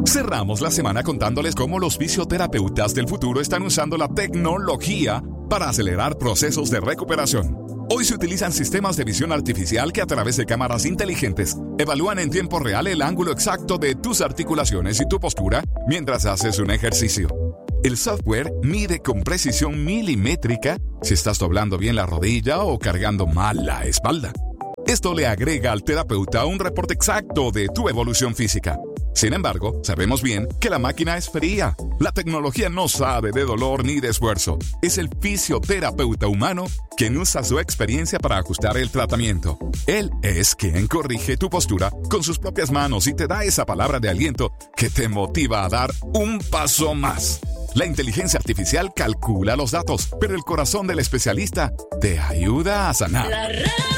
Cerramos la semana contándoles cómo los fisioterapeutas del futuro están usando la tecnología para acelerar procesos de recuperación. Hoy se utilizan sistemas de visión artificial que a través de cámaras inteligentes evalúan en tiempo real el ángulo exacto de tus articulaciones y tu postura mientras haces un ejercicio. El software mide con precisión milimétrica si estás doblando bien la rodilla o cargando mal la espalda. Esto le agrega al terapeuta un reporte exacto de tu evolución física. Sin embargo, sabemos bien que la máquina es fría. La tecnología no sabe de dolor ni de esfuerzo. Es el fisioterapeuta humano quien usa su experiencia para ajustar el tratamiento. Él es quien corrige tu postura con sus propias manos y te da esa palabra de aliento que te motiva a dar un paso más. La inteligencia artificial calcula los datos, pero el corazón del especialista te ayuda a sanar.